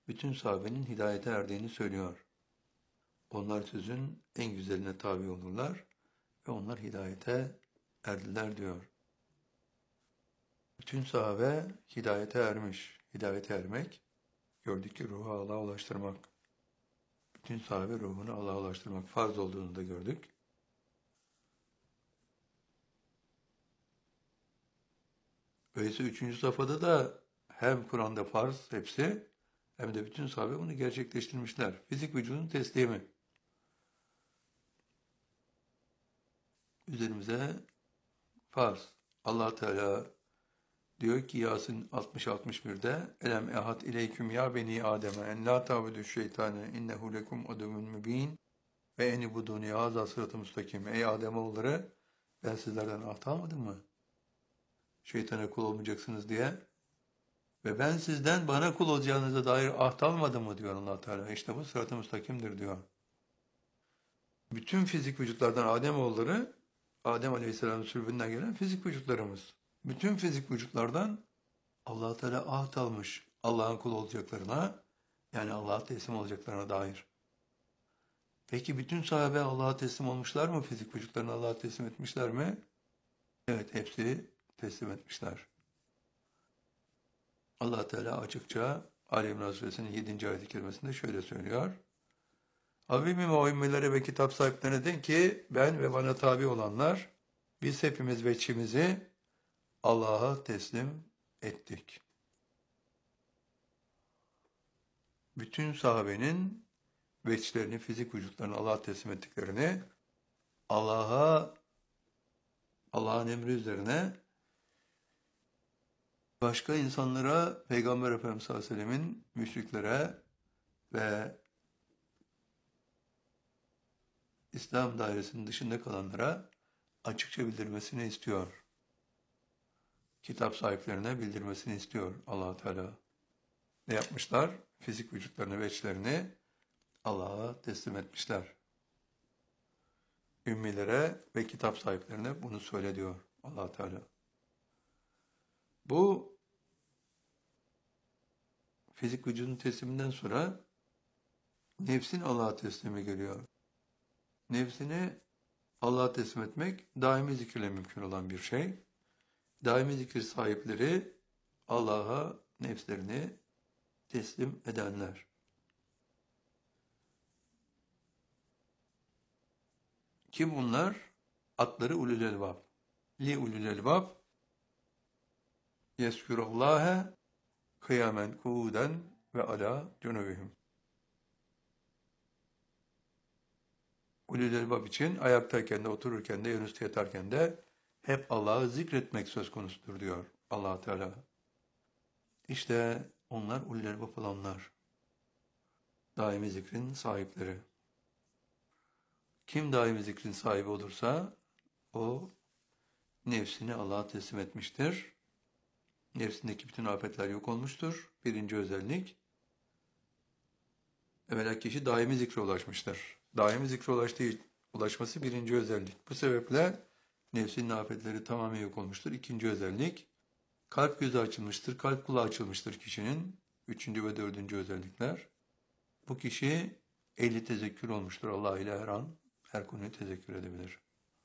bütün sahabenin hidayete erdiğini söylüyor. Onlar sözün en güzeline tabi olurlar ve onlar hidayete erdiler diyor. Bütün sahabe hidayete ermiş. Hidayete ermek, gördük ki ruhu Allah'a ulaştırmak. Bütün sahabe ruhunu Allah'a ulaştırmak farz olduğunu da gördük. Öyleyse 3. safhada da hem Kur'an'da farz hepsi hem de bütün sahabe bunu gerçekleştirmişler. Fizik vücudun teslimi. Üzerimize farz. Allah Teala diyor ki Yasin 60-61'de Elem ehad ileyküm ya beni Adem'e en la ta'budu şeytane innehu lekum aduvun mübin ve enibuduni haza sıratı müstakim. Ey Ademoğulları ben sizlerden ahd almadım mı? Şeytana kul olmayacaksınız diye. Ve ben sizden bana kul olacağınıza dair ahd almadım mı diyor Allah Teala. İşte bu sırat-ı müstakimdir diyor. Bütün fizik vücutlardan Ademoğulları, Adem Aleyhisselam'ın sülbünden gelen fizik vücutlarımız. Bütün fizik vücutlardan Allah Teala ahd almış Allah'ın kul olacaklarına, yani Allah'a teslim olacaklarına dair. Peki bütün sahabe Allah'a teslim olmuşlar mı? Fizik vücutlarını Allah'a teslim etmişler mi? Evet, hepsi teslim etmişler. Allah Teala açıkça Ali İmran Suresinin 7. ayet-i kerimesinde şöyle söylüyor. Habibim o ümmilere ve kitap sahiplerine de ki ben ve bana tabi olanlar biz hepimiz veçimizi Allah'a teslim ettik. Bütün sahabenin veçlerini, fizik vücutlarını Allah'a teslim ettiklerini Allah'ın emri üzerine başka insanlara, Peygamber Efendimiz sallallahu aleyhi ve sellemin müşriklere ve İslam dairesinin dışında kalanlara açıkça bildirmesini istiyor. Kitap sahiplerine bildirmesini istiyor Allah Teala. Ne yapmışlar? Fizik vücutlarını, veçlerini Allah'a teslim etmişler. Ümmilere ve kitap sahiplerine bunu söyle diyor Allah Teala. Bu fizik vücudun tesliminden sonra nefsin Allah'a teslimi geliyor. Nefsini Allah'a teslim etmek daimi zikirle mümkün olan bir şey. Daimi zikir sahipleri Allah'a nefslerini teslim edenler. Kim bunlar? Atları ulul elbab. Li ulul elbab yeskurullâhe kıyamen kuuden ve ala cunubihim. Ulul elbab için ayaktayken de, otururken de, yanüstü yatarken de hep Allah'ı zikretmek söz konusudur diyor Allah Teala. İşte onlar ulul elbab olanlar. Daimi zikrin sahipleri. Kim daimi zikrin sahibi olursa o nefsini Allah'a teslim etmiştir. Nefsindeki bütün afetler yok olmuştur. Birinci özellik. Evvela kişi daimi zikre ulaşmıştır. Daimi zikre ulaşması birinci özellik. Bu sebeple nefsinin afetleri tamamen yok olmuştur. İkinci özellik. Kalp gözü açılmıştır, kalp kulağı açılmıştır kişinin. Üçüncü ve dördüncü özellikler. Bu kişi ehli tezekkür olmuştur. Allah ile her an, her konuyu tezekkür edebilir.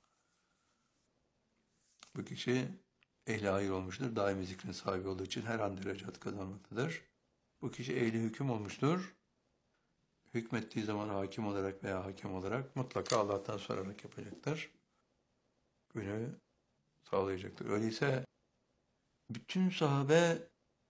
Bu kişi ehli hayır olmuştur. Daimi zikrin sahibi olduğu için her an derecat kazanmaktadır. Bu kişi ehli hüküm olmuştur. Hükmettiği zaman hakim olarak veya hakem olarak mutlaka Allah'tan sorarak yapacaktır. Bunu sağlayacaktır. Öyleyse bütün sahabe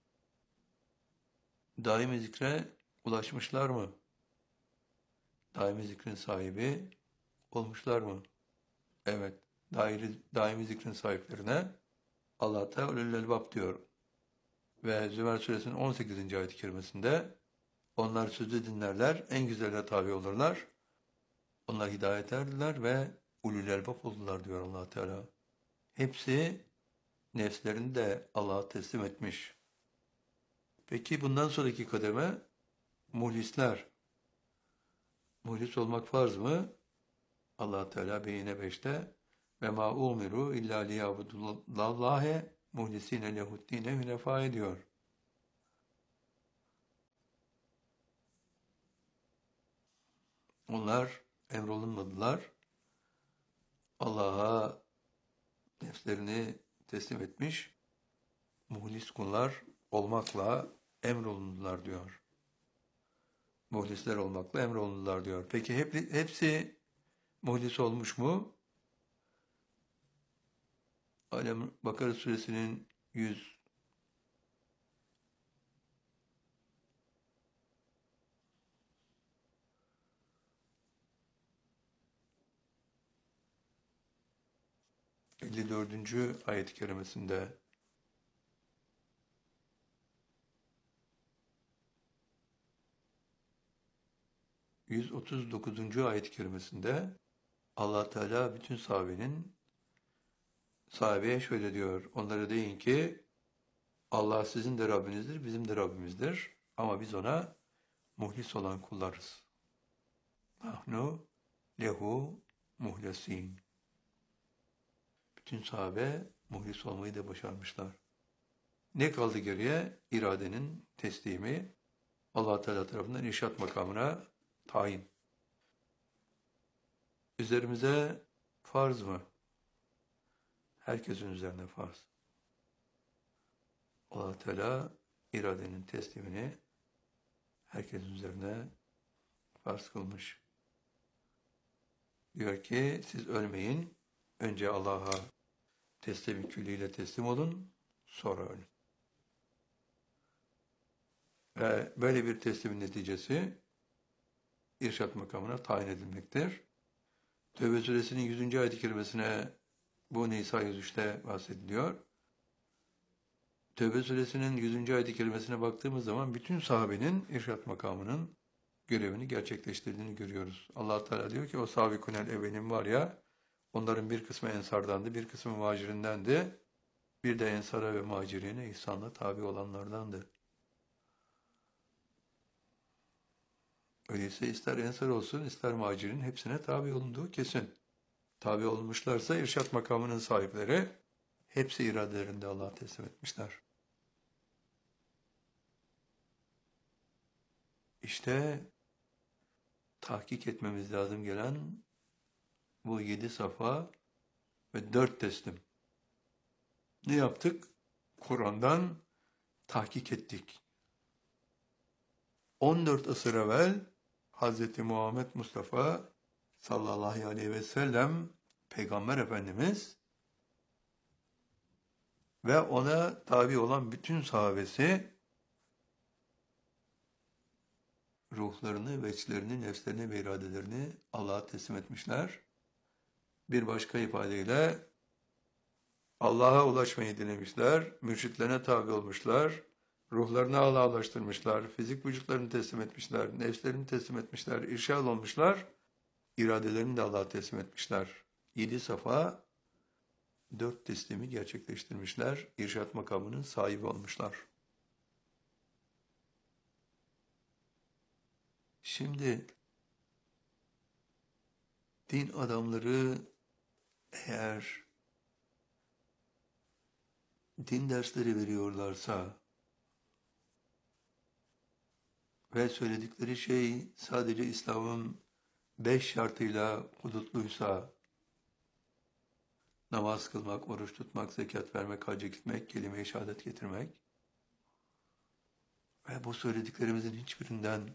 daimi zikre ulaşmışlar mı? Daimi zikrin sahibi olmuşlar mı? Evet. Daimi zikrin sahiplerine Allah Teala ulul elbab diyor. Ve Zümer Suresinin 18. ayet-i kerimesinde onlar sözü dinlerler, en güzeline tabi olurlar. Onlar hidayet erdiler ve ulul elbab oldular diyor Allah Teala. Hepsi nefslerini de Allah'a teslim etmiş. Peki bundan sonraki kademe muhlisler. Muhlis olmak farz mı? Allah Teala Beyine 5'te ve ma umiru illa liyabudullâhe muhlisîne lehuddîne hünefâ diyor. Onlar emrolunmadılar. Allah'a nefslerini teslim etmiş, muhlis kullar olmakla emrolundular diyor. Muhlisler olmakla emrolundular diyor. Peki hepsi muhlis olmuş mu? Bakara suresinin 154. ayet-i kerimesinde 139. ayet-i kerimesinde Allah Teala bütün sahabeye şöyle diyor. Onlara deyin ki Allah sizin de Rabbinizdir, bizim de Rabbimizdir. Ama biz ona muhlis olan kullarız. Nahnu lehu muhlesin. Bütün sahabe muhlis olmayı da başarmışlar. Ne kaldı geriye? İradenin teslimi, Allah Teala tarafından irşat makamına tayin. Üzerimize farz mı? Herkesin üzerine farz. Allah Teala iradenin teslimini herkesin üzerine farz kılmış. Diyor ki siz ölmeyin, önce Allah'a teslimi külliyle teslim olun, sonra ölün. Ve böyle bir teslimin neticesi irşat makamına tayin edilmektir. Tevbe suresinin 100. ayet-i kerimesine bu Nisa 103'te bahsediliyor. Tevbe suresinin 100. ayet-i kerimesine baktığımız zaman bütün sahabenin irşat makamının görevini gerçekleştirdiğini görüyoruz. Allah Teala diyor ki o sabikunel evvelim var ya, onların bir kısmı ensardandı, bir kısmı muhacirindendi. Bir de ensara ve muhacirine ihsanla tabi olanlardandı. Öyleyse ister ensar olsun, ister muhacirin hepsine tabi olunduğu kesin. Tabi olmuşlarsa irşat makamının sahipleri hepsi iradelerinde Allah'a teslim etmişler. İşte tahkik etmemiz lazım gelen bu 7 safa ve 4 teslim. Ne yaptık? Kur'an'dan tahkik ettik. 14 asır evvel Hz. Muhammed Mustafa sallallahu aleyhi ve sellem Peygamber Efendimiz ve ona tabi olan bütün sahabesi ruhlarını, veçlerini, nefslerini ve iradelerini Allah'a teslim etmişler. Bir başka ifadeyle Allah'a ulaşmayı dilemişler, mürşitlerine tabi olmuşlar, ruhlarını Allah'a ulaştırmışlar, fizik vücutlarını teslim etmişler, nefslerini teslim etmişler, irşad olmuşlar, iradelerini de Allah'a teslim etmişler. 7 safa, 4 teslimi gerçekleştirmişler, irşat makamının sahibi olmuşlar. Şimdi din adamları eğer din dersleri veriyorlarsa ve söyledikleri şey sadece İslam'ın 5 şartıyla hudutluysa, namaz kılmak, oruç tutmak, zekat vermek, hacca gitmek, kelime-i şehadet getirmek ve bu söylediklerimizin hiçbirinden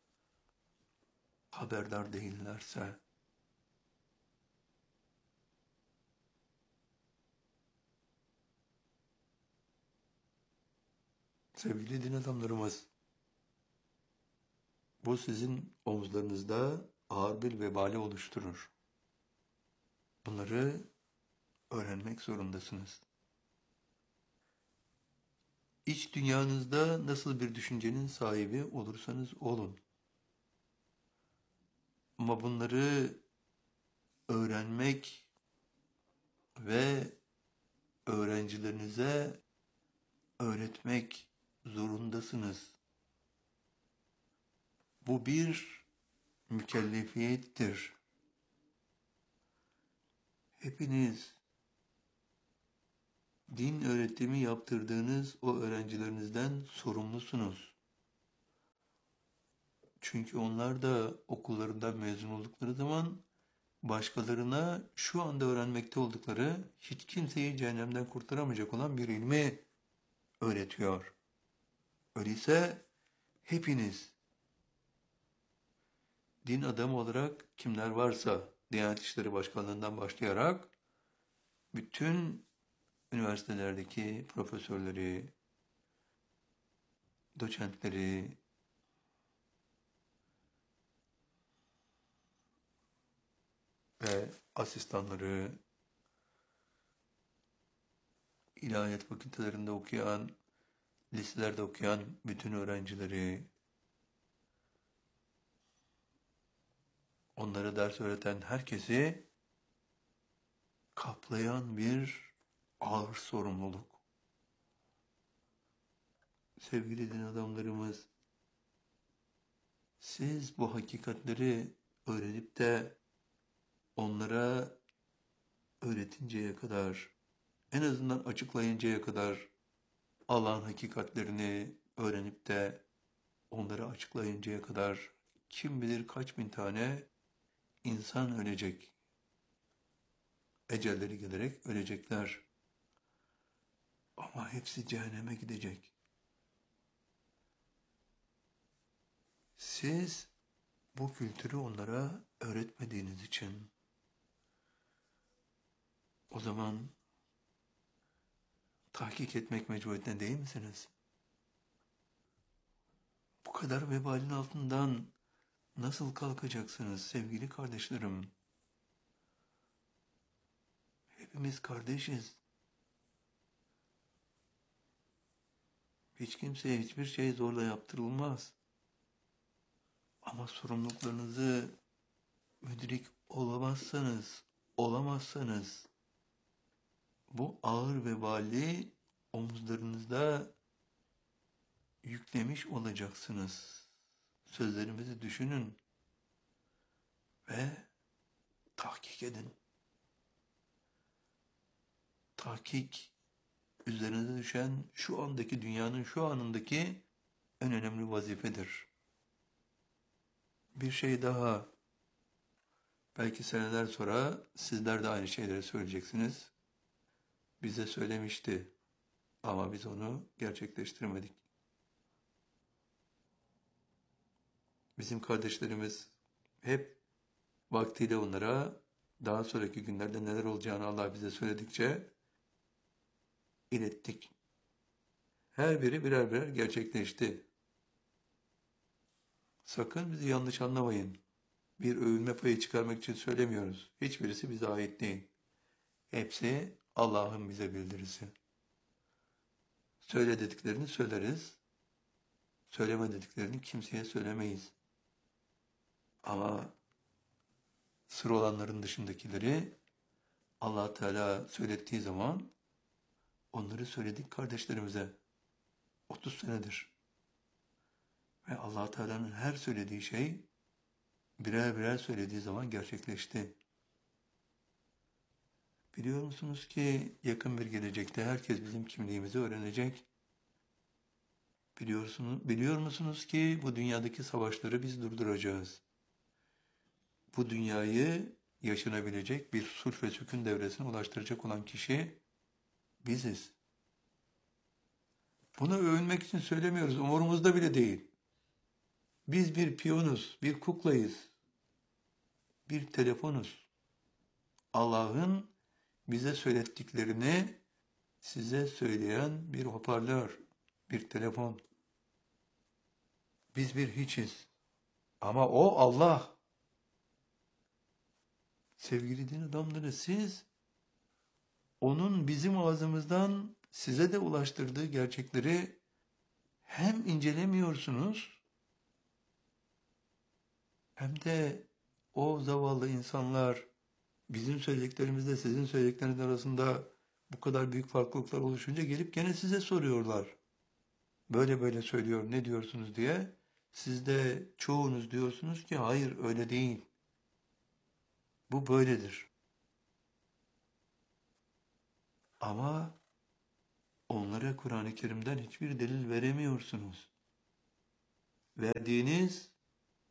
haberdar değillerse, sevgili din adamlarımız, bu sizin omuzlarınızda ağır bir vebali oluşturur. Bunları öğrenmek zorundasınız. İç dünyanızda nasıl bir düşüncenin sahibi olursanız olun. Ama bunları öğrenmek ve öğrencilerinize öğretmek zorundasınız. Bu bir mükellefiyettir. Hepiniz din öğretimi yaptırdığınız o öğrencilerinizden sorumlusunuz. Çünkü onlar da okullarından mezun oldukları zaman başkalarına şu anda öğrenmekte oldukları hiç kimseyi cehennemden kurtaramayacak olan bir ilmi öğretiyor. Öyleyse hepiniz din adamı olarak kimler varsa Diyanet İşleri Başkanlığı'ndan başlayarak bütün üniversitelerdeki profesörleri, doçentleri ve asistanları, ilahiyat fakültelerinde okuyan, liselerde okuyan bütün öğrencileri, onlara ders öğreten herkesi kaplayan bir ağır sorumluluk. Sevgili din adamlarımız, siz bu hakikatleri öğrenip de onlara öğretinceye kadar, en azından açıklayıncaya kadar Allah'ın hakikatlerini öğrenip de onları açıklayıncaya kadar kim bilir kaç bin tane insan ölecek. Ecelleri gelerek ölecekler. Ama hepsi cehenneme gidecek. Siz bu kültürü onlara öğretmediğiniz için o zaman tahkik etmek mecburiyetinde değil misiniz? Bu kadar vebalin altından nasıl kalkacaksınız sevgili kardeşlerim? Hepimiz kardeşiz. Hiç kimseye hiçbir şey zorla yaptırılmaz. Ama sorumluluklarınızı müdrik olamazsanız bu ağır vebali omuzlarınızda yüklemiş olacaksınız. Sözlerimizi düşünün ve tahkik edin. Tahkik üzerinize düşen şu andaki dünyanın şu anındaki en önemli vazifedir. Bir şey daha, belki seneler sonra sizler de aynı şeyleri söyleyeceksiniz. Bize söylemişti ama biz onu gerçekleştiremedik. Bizim kardeşlerimiz hep vaktiyle onlara daha sonraki günlerde neler olacağını Allah bize söyledikçe ilettik. Her biri birer birer gerçekleşti. Sakın bizi yanlış anlamayın. Bir övülme payı çıkarmak için söylemiyoruz. Hiçbirisi bize ait değil. Hepsi Allah'ın bize bildirisi. Söyle dediklerini söyleriz. Söyleme dediklerini kimseye söylemeyiz. Ama sır olanların dışındakileri Allah Teala söylettiği zaman onları söyledik kardeşlerimize. 30 senedir. Ve Allah Teala'nın her söylediği şey birer birer söylediği zaman gerçekleşti. Biliyor musunuz ki yakın bir gelecekte herkes bizim kimliğimizi öğrenecek. Biliyor musunuz ki bu dünyadaki savaşları biz durduracağız. Bu dünyayı yaşanabilecek bir sulh ve sükun devresine ulaştıracak olan kişi biziz. Bunu övünmek için söylemiyoruz, umurumuzda bile değil. Biz bir piyonuz, bir kuklayız, bir telefonuz. Allah'ın bize söylettiklerini size söyleyen bir hoparlör, bir telefon. Biz bir hiçiz. Ama o Allah. Sevgili din adamları, siz onun bizim ağzımızdan size de ulaştırdığı gerçekleri hem incelemiyorsunuz hem de o zavallı insanlar bizim söylediklerimizle sizin söyledikleriniz arasında bu kadar büyük farklılıklar oluşunca gelip gene size soruyorlar. Böyle böyle söylüyor, ne diyorsunuz diye. Siz de çoğunuz diyorsunuz ki hayır öyle değil. Bu böyledir. Ama onlara Kur'an-ı Kerim'den hiçbir delil veremiyorsunuz. Verdiğiniz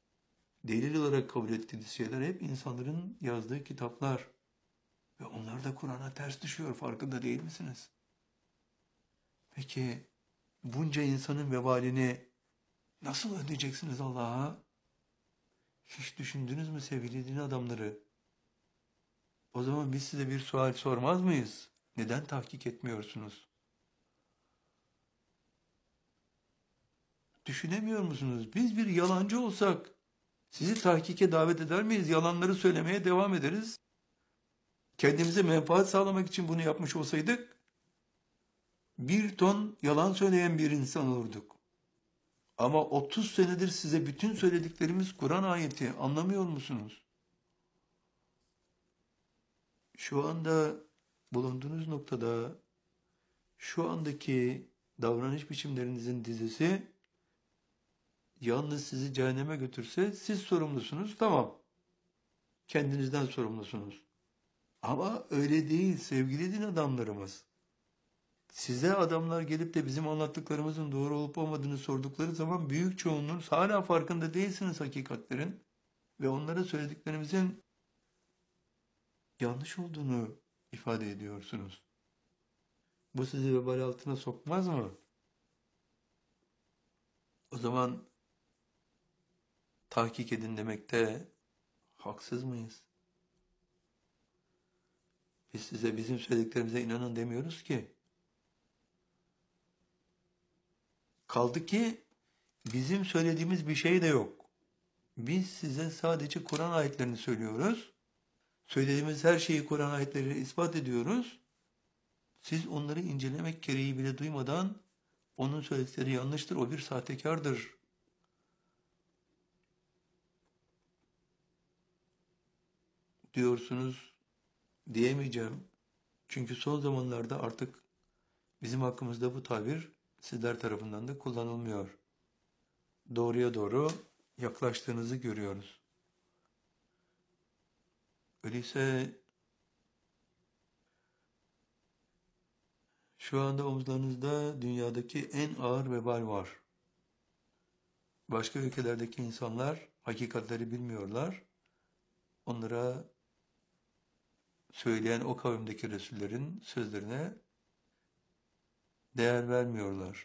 delil olarak kabul ettiğiniz şeyler hep insanların yazdığı kitaplar. Ve onlar da Kur'an'a ters düşüyor, farkında değil misiniz? Peki bunca insanın vebalini nasıl ödeyeceksiniz Allah'a? Hiç düşündünüz mü sevgili din adamları? O zaman biz size bir sual sormaz mıyız? Neden tahkik etmiyorsunuz? Düşünemiyor musunuz? Biz bir yalancı olsak sizi tahkike davet eder miyiz? Yalanları söylemeye devam ederiz. Kendimize menfaat sağlamak için bunu yapmış olsaydık 1 ton yalan söyleyen bir insan olurduk. Ama 30 senedir size bütün söylediklerimiz Kur'an ayeti. Anlamıyor musunuz? Şu anda bulunduğunuz noktada şu andaki davranış biçimlerinizin dizisi yalnız sizi cehenneme götürse siz sorumlusunuz. Tamam. Kendinizden sorumlusunuz. Ama öyle değil sevgili din adamlarımız. Size adamlar gelip de bizim anlattıklarımızın doğru olup olmadığını sordukları zaman büyük çoğunluğunuz hala farkında değilsiniz hakikatlerin ve onlara söylediklerimizin yanlış olduğunu ifade ediyorsunuz. Bu sizi vebal altına sokmaz mı? O zaman tahkik edin demekte haksız mıyız? Biz size bizim söylediklerimize inanın demiyoruz ki. Kaldı ki bizim söylediğimiz bir şey de yok. Biz size sadece Kur'an ayetlerini söylüyoruz. Söylediğimiz her şeyi Kur'an ayetleriyle ispat ediyoruz. Siz onları incelemek gereği bile duymadan onun söyledikleri yanlıştır, o bir sahtekardır diyorsunuz diyemeyeceğim. Çünkü son zamanlarda artık bizim hakkımızda bu tabir sizler tarafından da kullanılmıyor. Doğruya doğru yaklaştığınızı görüyoruz. Öyleyse şu anda omuzlarınızda dünyadaki en ağır vebal var. Başka ülkelerdeki insanlar hakikatleri bilmiyorlar. Onlara söyleyen o kavimdeki Resullerin sözlerine değer vermiyorlar.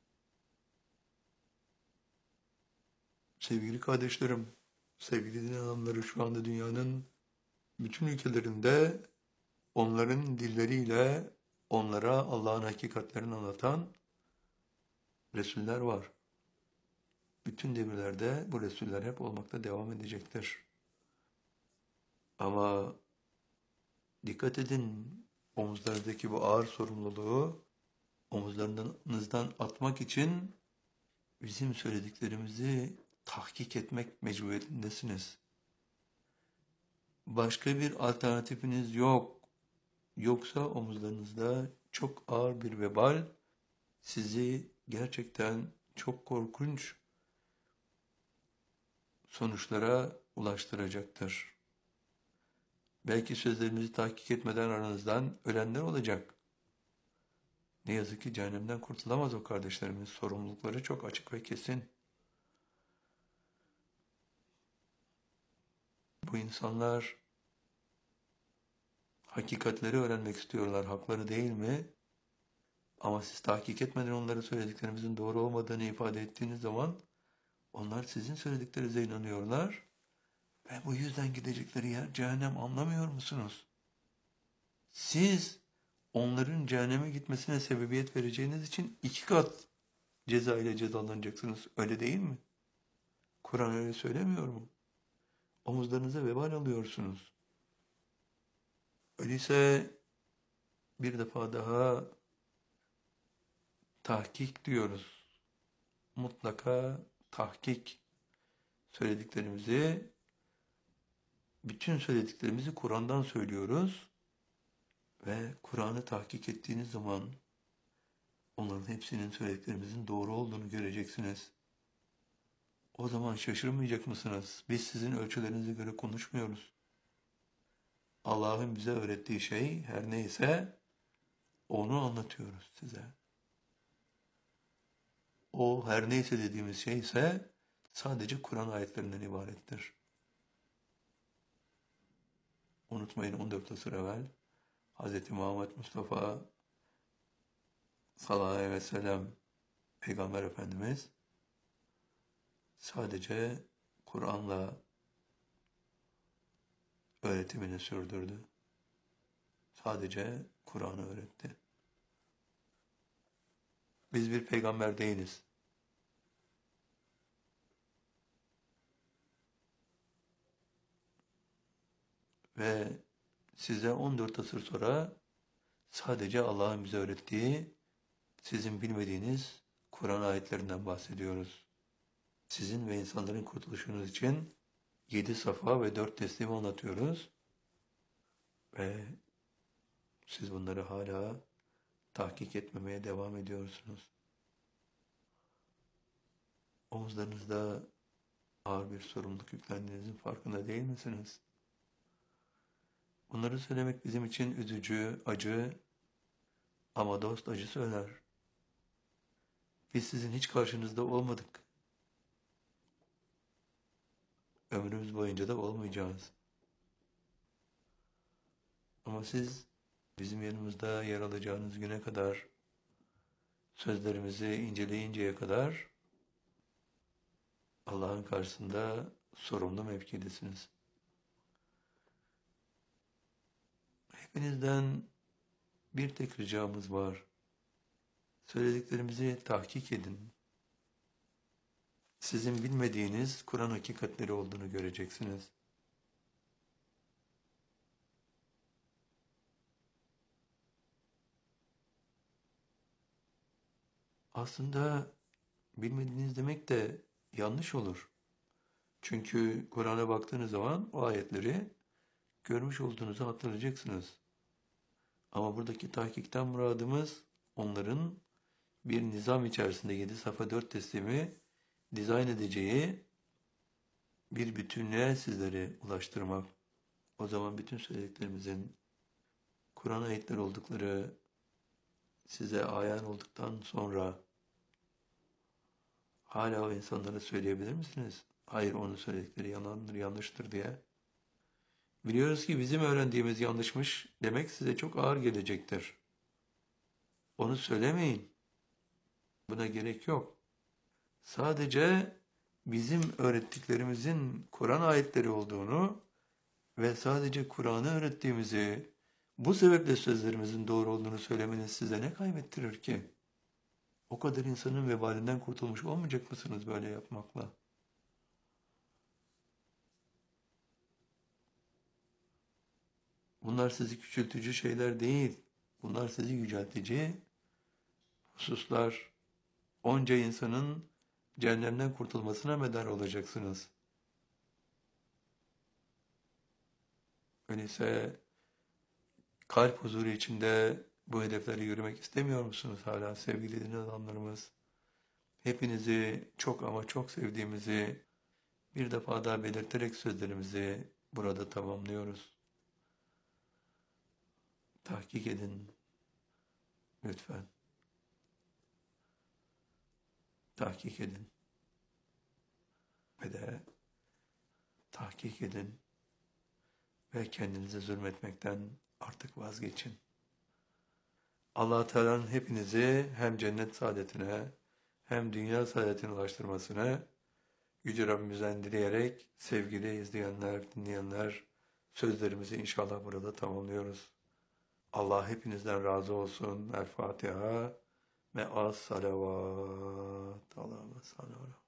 Sevgili kardeşlerim, sevgili din adamları şu anda dünyanın bütün ülkelerinde onların dilleriyle onlara Allah'ın hakikatlerini anlatan Resuller var. Bütün devirlerde bu Resuller hep olmakta devam edecektir. Ama dikkat edin, omuzlarındaki bu ağır sorumluluğu omuzlarınızdan atmak için bizim söylediklerimizi tahkik etmek mecburiyetindesiniz. Başka bir alternatifiniz yok. Yoksa omuzlarınızda çok ağır bir vebal sizi gerçekten çok korkunç sonuçlara ulaştıracaktır. Belki sözlerimizi tahkik etmeden aranızdan ölenler olacak. Ne yazık ki cehennemden kurtulamaz o kardeşlerimiz. Sorumlulukları çok açık ve kesin. Bu insanlar hakikatleri öğrenmek istiyorlar. Hakları değil mi? Ama siz tahkik etmeden onlara söylediklerimizin doğru olmadığını ifade ettiğiniz zaman onlar sizin söylediklerinize inanıyorlar ve bu yüzden gidecekleri yer cehennem, anlamıyor musunuz? Siz onların cehenneme gitmesine sebebiyet vereceğiniz için 2 kat ceza ile cezalanacaksınız. Öyle değil mi? Kur'an öyle söylemiyor mu? Omuzlarınıza vebal alıyorsunuz. Öyleyse bir defa daha tahkik diyoruz. Mutlaka tahkik, söylediklerimizi, bütün söylediklerimizi Kur'an'dan söylüyoruz ve Kur'an'ı tahkik ettiğiniz zaman onların hepsinin söylediklerimizin doğru olduğunu göreceksiniz. O zaman şaşırmayacak mısınız? Biz sizin ölçülerinize göre konuşmuyoruz. Allah'ın bize öğrettiği şey her neyse onu anlatıyoruz size. O her neyse dediğimiz şey ise sadece Kur'an ayetlerinden ibarettir. Unutmayın 14 asır evvel Hz. Muhammed Mustafa sallallahu aleyhi ve sellem Peygamber Efendimiz sadece Kur'an'la öğretimini sürdürdü. Sadece Kur'an'ı öğretti. Biz bir peygamber değiliz. Ve size 14 asır sonra sadece Allah'ın bize öğrettiği, sizin bilmediğiniz Kur'an ayetlerinden bahsediyoruz. Sizin ve insanların kurtuluşunuz için 7 safa ve 4 teslimi anlatıyoruz. Ve siz bunları hala tahkik etmemeye devam ediyorsunuz. Omuzlarınızda ağır bir sorumluluk yüklendiğinizin farkında değil misiniz? Bunları söylemek bizim için üzücü, acı ama dost acı söyler. Biz sizin hiç karşınızda olmadık. Ömrümüz boyunca da olmayacağız. Ama siz bizim yanımızda yer alacağınız güne kadar, sözlerimizi inceleyinceye kadar Allah'ın karşısında sorumlu mevkidesiniz. Hepinizden bir tek ricamız var. Söylediklerimizi tahkik edin. Sizin bilmediğiniz Kur'an hakikatleri olduğunu göreceksiniz. Aslında bilmediğiniz demek de yanlış olur. Çünkü Kur'an'a baktığınız zaman o ayetleri görmüş olduğunuzu hatırlayacaksınız. Ama buradaki tahkikten muradımız onların bir nizam içerisinde 7 safa 4 teslimi dizayn edeceği bir bütünlüğe sizlere ulaştırmak. O zaman bütün söylediklerimizin Kur'an ayetleri oldukları size ayan olduktan sonra hala o insanlara söyleyebilir misiniz? Hayır, onun söyledikleri yalandır, yanlıştır diye. Biliyoruz ki bizim öğrendiğimiz yanlışmış demek size çok ağır gelecektir. Onu söylemeyin. Buna gerek yok. Sadece bizim öğrettiklerimizin Kur'an ayetleri olduğunu ve sadece Kur'an'ı öğrettiğimizi, bu sebeple sözlerimizin doğru olduğunu söylemeniz size ne kaybettirir ki? O kadar insanın vebalinden kurtulmuş olmayacak mısınız böyle yapmakla? Bunlar sizi küçültücü şeyler değil. Bunlar sizi yüceltici hususlar. Onca insanın cehennemden kurtulmasına medar olacaksınız. Öyleyse kalp huzuru içinde bu hedeflere yürümek istemiyor musunuz hala sevgili din adamlarımız? Hepinizi çok ama çok sevdiğimizi bir defa daha belirterek sözlerimizi burada tamamlıyoruz. Tahkik edin lütfen. Tahkik edin. Ve de tahkik edin ve kendinize zulmetmekten artık vazgeçin. Allah Teala'nın hepinizi hem cennet saadetine hem dünya saadetine ulaştırmasını Yüce Rabbimizden dileyerek sevgili izleyenler, dinleyenler sözlerimizi inşallah burada tamamlıyoruz. Allah hepinizden razı olsun. El Fatiha ve as salavat. Allah'a emanet olun.